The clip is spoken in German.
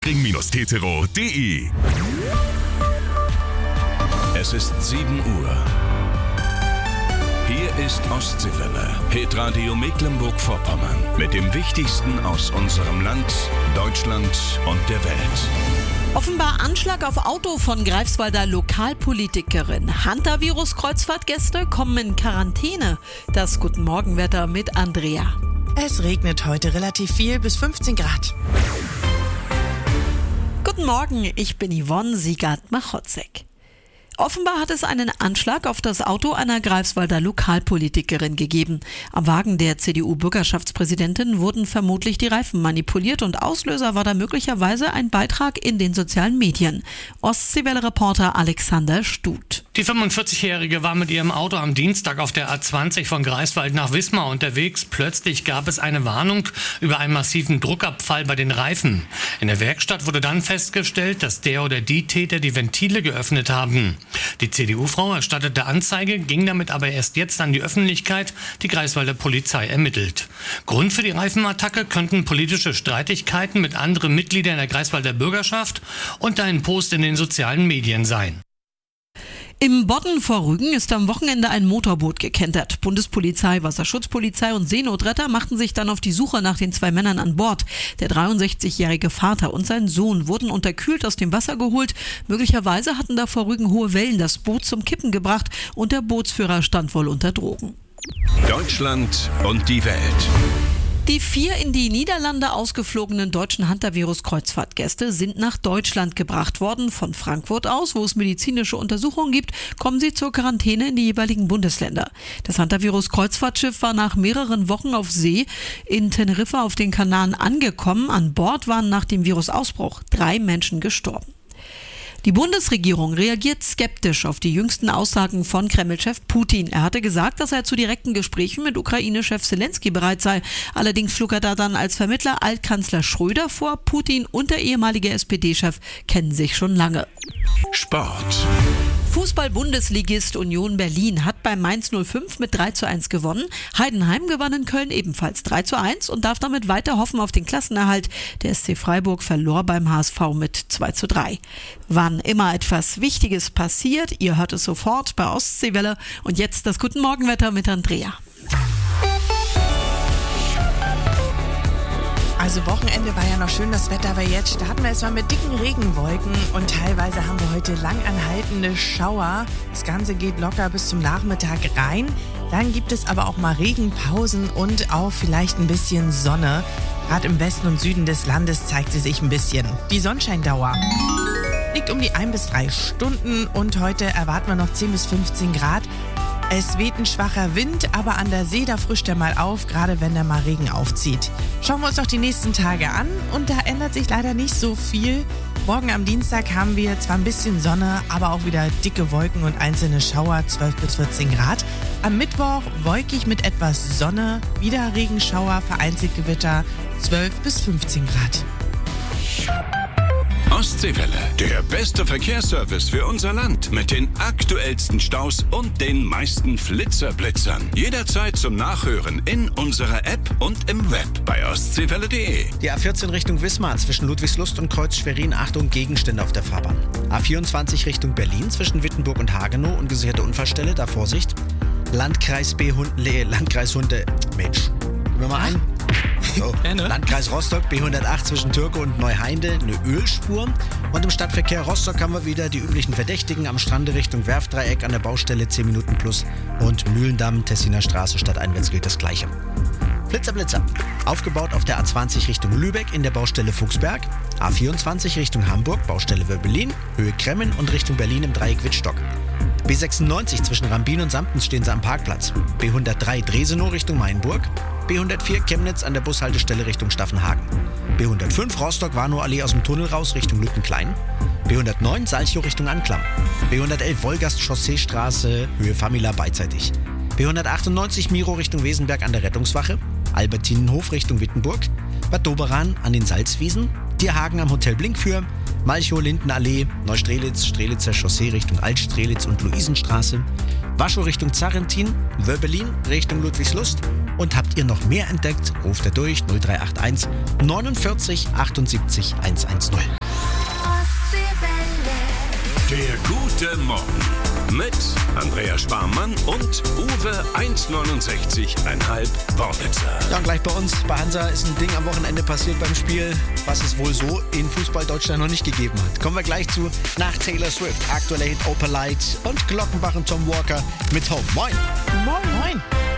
Hering-Tetero.de. Es ist 7 Uhr. Hier ist Ostseewelle, Hitradio Mecklenburg-Vorpommern. Mit dem Wichtigsten aus unserem Land, Deutschland und der Welt. Offenbar Anschlag auf Auto von Greifswalder Lokalpolitikerin. Hantavirus-Kreuzfahrtgäste kommen in Quarantäne. Das Guten Morgen-Wetter mit Andrea. Es regnet heute relativ viel, bis 15 Grad. Guten Morgen, ich bin Yvonne Siegert-Machotzek. Offenbar hat es einen Anschlag auf das Auto einer Greifswalder Lokalpolitikerin gegeben. Am Wagen der CDU-Bürgerschaftspräsidentin wurden vermutlich die Reifen manipuliert und Auslöser war da möglicherweise ein Beitrag in den sozialen Medien. Ostseewelle-Reporter Alexander Stut. Die 45-Jährige war mit ihrem Auto am Dienstag auf der A20 von Greifswald nach Wismar unterwegs. Plötzlich gab es eine Warnung über einen massiven Druckabfall bei den Reifen. In der Werkstatt wurde dann festgestellt, dass der oder die Täter die Ventile geöffnet haben. Die CDU-Frau erstattete Anzeige, ging damit aber erst jetzt an die Öffentlichkeit. Die Greifswalder Polizei ermittelt. Grund für die Reifenattacke könnten politische Streitigkeiten mit anderen Mitgliedern der Greifswalder Bürgerschaft und ein Post in den sozialen Medien sein. Im Bodden vor Rügen ist am Wochenende ein Motorboot gekentert. Bundespolizei, Wasserschutzpolizei und Seenotretter machten sich dann auf die Suche nach den 2 Männern an Bord. Der 63-jährige Vater und sein Sohn wurden unterkühlt aus dem Wasser geholt. Möglicherweise hatten da vor Rügen hohe Wellen das Boot zum Kippen gebracht und der Bootsführer stand wohl unter Drogen. Deutschland und die Welt. Die 4 in die Niederlande ausgeflogenen deutschen Hantavirus-Kreuzfahrtgäste sind nach Deutschland gebracht worden. Von Frankfurt aus, wo es medizinische Untersuchungen gibt, kommen sie zur Quarantäne in die jeweiligen Bundesländer. Das Hantavirus-Kreuzfahrtschiff war nach mehreren Wochen auf See in Teneriffa auf den Kanaren angekommen. An Bord waren nach dem Virusausbruch 3 Menschen gestorben. Die Bundesregierung reagiert skeptisch auf die jüngsten Aussagen von Kreml-Chef Putin. Er hatte gesagt, dass er zu direkten Gesprächen mit Ukraine-Chef Zelensky bereit sei. Allerdings schlug er da dann als Vermittler Altkanzler Schröder vor. Putin und der ehemalige SPD-Chef kennen sich schon lange. Sport. Fußball-Bundesligist Union Berlin hat bei Mainz 05 mit 3:1 gewonnen. Heidenheim gewann in Köln ebenfalls 3:1 und darf damit weiter hoffen auf den Klassenerhalt. Der SC Freiburg verlor beim HSV mit 2:3. Wann immer etwas Wichtiges passiert, ihr hört es sofort bei Ostseewelle. Und jetzt das Guten Morgenwetter mit Andrea. Also Wochenende war ja noch schön das Wetter, aber jetzt starten wir erstmal mit dicken Regenwolken und teilweise haben wir heute langanhaltende Schauer. Das Ganze geht locker bis zum Nachmittag rein. Dann gibt es aber auch mal Regenpausen und auch vielleicht ein bisschen Sonne. Gerade im Westen und Süden des Landes zeigt sie sich ein bisschen. Die Sonnenscheindauer liegt um die 1 bis 3 Stunden und heute erwarten wir noch 10 bis 15 Grad. Es weht ein schwacher Wind, aber an der See, da frischt er mal auf, gerade wenn da mal Regen aufzieht. Schauen wir uns doch die nächsten Tage an und da ändert sich leider nicht so viel. Morgen am Dienstag haben wir zwar ein bisschen Sonne, aber auch wieder dicke Wolken und einzelne Schauer, 12 bis 14 Grad. Am Mittwoch wolkig mit etwas Sonne, wieder Regenschauer, vereinzelt Gewitter, 12 bis 15 Grad. Ostseewelle, der beste Verkehrsservice für unser Land mit den aktuellsten Staus und den meisten Flitzerblitzern. Jederzeit zum Nachhören in unserer App und im Web bei ostseewelle.de. Die A14 Richtung Wismar zwischen Ludwigslust und Kreuz Schwerin. Achtung, Gegenstände auf der Fahrbahn. A24 Richtung Berlin zwischen Wittenburg und Hagenow. Ungesicherte Unfallstelle, da Vorsicht. Landkreis Hunde. Mensch, wir mal ein. So. Landkreis Rostock, B108 zwischen Türke und Neuheinde, eine Ölspur. Und im Stadtverkehr Rostock haben wir wieder die üblichen Verdächtigen am Strande Richtung Werftdreieck an der Baustelle 10 Minuten plus. Und Mühlendamm, Tessiner Straße stadteinwärts gilt das Gleiche. Blitzer. Aufgebaut auf der A20 Richtung Lübeck in der Baustelle Fuchsberg. A24 Richtung Hamburg, Baustelle Wöbbelin, Höhe Kremmen und Richtung Berlin im Dreieck Wittstock. B96 zwischen Rambin und Samptens stehen sie am Parkplatz. B103 Dresenow Richtung Mainburg. B104 Chemnitz an der Bushaltestelle Richtung Staffenhagen. B105 Rostock-Warnow-Allee aus dem Tunnel raus Richtung Lückenklein. B109 Salchow Richtung Anklam. B111 Wolgast-Chausseestraße, Höhe Famila beidseitig. B198 Miro Richtung Wesenberg an der Rettungswache. Albertinenhof Richtung Wittenburg. Bad Doberan an den Salzwiesen. Tierhagen am Hotel Blinkfür. Malchow-Lindenallee, Neustrelitz, Strelitzer Chaussee Richtung Altstrelitz und Luisenstraße. Waschow Richtung Zarrentin, Wöbbelin Richtung Ludwigslust. Und habt ihr noch mehr entdeckt, ruft er durch 0381 49 78 110. Der gute Morgen mit Andreas Sparmann und Uwe 1,69,5 Wortwitzer. Ja, und gleich bei uns, bei Hansa, ist ein Ding am Wochenende passiert beim Spiel, was es wohl so in Fußball Deutschland noch nicht gegeben hat. Kommen wir gleich zu nach Taylor Swift. Aktueller Hit Opalite und Glockenbach und Tom Walker mit Home. Moin! Moin! Moin!